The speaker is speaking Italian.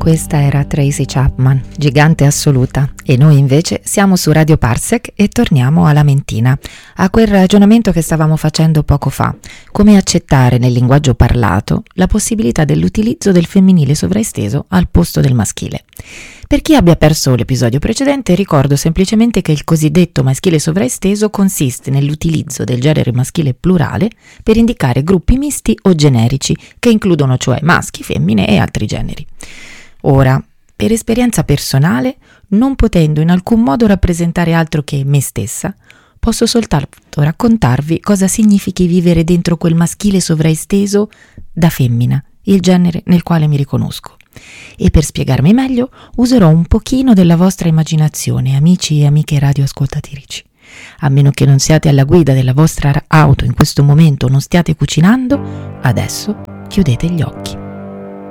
Questa era Tracy Chapman, gigante assoluta, e noi invece siamo su Radio Parsec e torniamo alla mentina, a quel ragionamento che stavamo facendo poco fa, come accettare nel linguaggio parlato la possibilità dell'utilizzo del femminile sovraesteso al posto del maschile. Per chi abbia perso l'episodio precedente, ricordo semplicemente che il cosiddetto maschile sovraesteso consiste nell'utilizzo del genere maschile plurale per indicare gruppi misti o generici, che includono cioè maschi, femmine e altri generi. Ora, per esperienza personale, non potendo in alcun modo rappresentare altro che me stessa, posso soltanto raccontarvi cosa significhi vivere dentro quel maschile sovraesteso da femmina, il genere nel quale mi riconosco. E per spiegarmi meglio userò un pochino della vostra immaginazione, amici e amiche radioascoltatrici. A meno che non siate alla guida della vostra auto in questo momento o non stiate cucinando, adesso chiudete gli occhi.